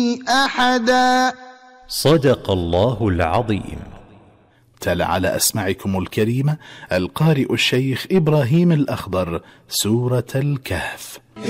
أحدا. صدق الله العظيم. تلا على أسماعكم الكريمة القارئ الشيخ إبراهيم الأخضر سورة الكهف.